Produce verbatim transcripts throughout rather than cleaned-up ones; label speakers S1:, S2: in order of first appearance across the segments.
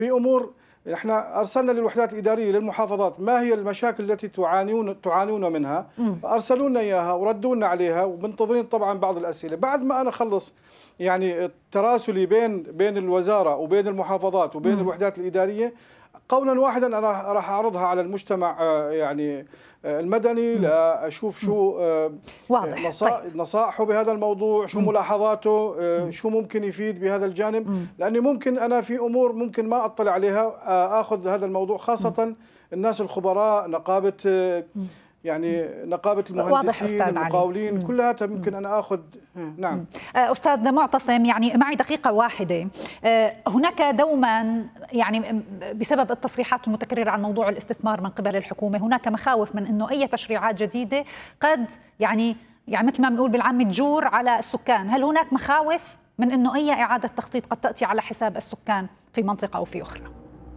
S1: في أمور احنا ارسلنا للوحدات الاداريه للمحافظات ما هي المشاكل التي تعانون تعانون منها، ارسلوا لنا اياها وردوا لنا عليها، ومنتظرين طبعا بعض الاسئله. بعد ما انا اخلص يعني تراسلي بين بين الوزاره وبين المحافظات وبين
S2: مم.
S1: الوحدات الاداريه، قولا واحدا انا راح اعرضها على المجتمع يعني المدني لاشوف شو
S2: واضح.
S1: طيب. نصائحه بهذا الموضوع، شو ملاحظاته، شو ممكن يفيد بهذا الجانب، لاني ممكن انا في امور ممكن ما اطلع عليها، اخذ هذا الموضوع خاصه الناس الخبراء، نقابه يعني نقابة المهندسين المقاولين، كلها ممكن أنا أخذ. نعم
S2: أستاذ معتصم، يعني معي دقيقة واحدة. هناك دوما يعني بسبب التصريحات المتكررة عن موضوع الاستثمار من قبل الحكومة هناك مخاوف من أنه أي تشريعات جديدة قد يعني يعني مثل ما بنقول بالعامة تجور على السكان. هل هناك مخاوف من أنه أي إعادة تخطيط قد تأتي على حساب السكان في منطقة أو في أخرى؟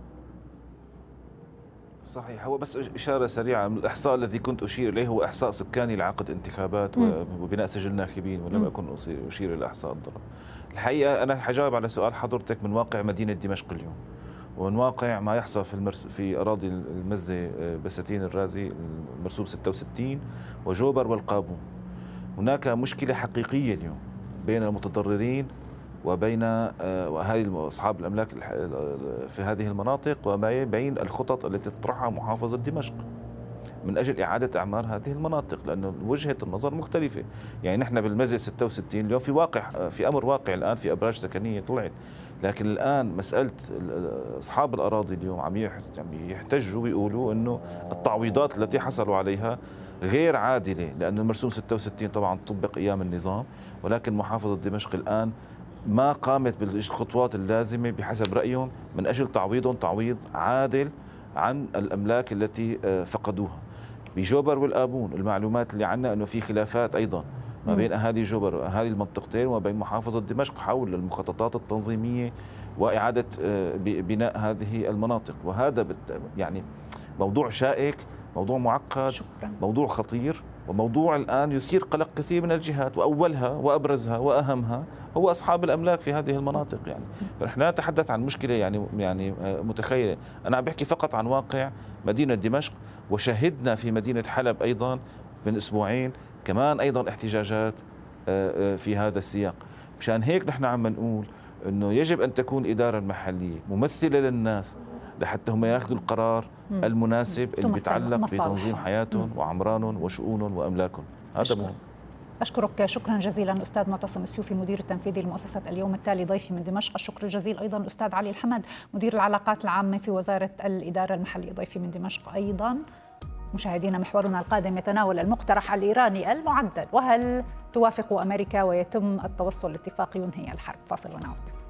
S3: صحيح. هو بس إشارة سريعة، الإحصاء الذي كنت أشير إليه هو إحصاء سكاني لعقد انتخابات وبناء سجل ناخبين، ولم أكن أشير إلى إحصاء الضرر. الحقيقة أنا حجاوب على سؤال حضرتك من واقع مدينة دمشق اليوم، ومن واقع ما يحصل في المرس في أراضي المزة بساتين الرازي المرسوم ستة وستين وجوبر والقابون. هناك مشكلة حقيقية اليوم بين المتضررين وبين أهالي أصحاب الأملاك في هذه المناطق، وما بين الخطط التي تطرحها محافظة دمشق من أجل إعادة أعمار هذه المناطق، لأن وجهة النظر مختلفة. يعني نحن بالمزة ستة وستين اليوم في واقع في أمر واقع الآن في أبراج سكنية طلعت، لكن الآن مسألة أصحاب الأراضي اليوم عم يحتجوا ويقولوا أنه التعويضات التي حصلوا عليها غير عادلة، لأن المرسوم ستة وستين طبعا طبق أيام النظام، ولكن محافظة دمشق الآن ما قامت بالخطوات اللازمة بحسب رأيهم من أجل تعويضهم تعويض عادل عن الأملاك التي فقدوها. بجوبر والآبون المعلومات اللي عنا أنه في خلافات أيضا ما بين أهالي جوبر وأهالي المنطقتين وما بين محافظة دمشق حول المخططات التنظيمية وإعادة بناء هذه المناطق، وهذا يعني موضوع شائك، موضوع معقد، شكرا. موضوع خطير، وموضوع الآن يثير قلق كثير من الجهات، وأولها وأبرزها وأهمها هو أصحاب الأملاك في هذه المناطق. يعني فنحن لا نتحدث عن مشكلة يعني يعني متخيلة، أنا عم بحكي فقط عن واقع مدينة دمشق، وشهدنا في مدينة حلب أيضا من أسبوعين كمان أيضا احتجاجات في هذا السياق. مشان هيك نحن عم نقول أنه يجب أن تكون الإدارة المحلية ممثلة للناس لحتى هم ياخذوا القرار مم. المناسب اللي بيتعلق بتنظيم حياتهم مم. وعمرانهم وشؤونهم وأملاكهم. هذا مهم.
S2: أشكرك شكرا جزيلا أستاذ معتصم السيوفي مدير التنفيذي لمؤسسة اليوم التالي ضيفي من دمشق. الشكر الجزيل أيضا الأستاذ علي الحمد مدير العلاقات العامة في وزارة الإدارة المحلية ضيفي من دمشق أيضا. مشاهدينا، محورنا القادم يتناول المقترح الإيراني المعدل، وهل توافق أمريكا ويتم التوصل لاتفاق ينهي الحرب؟ فاصل ونعود.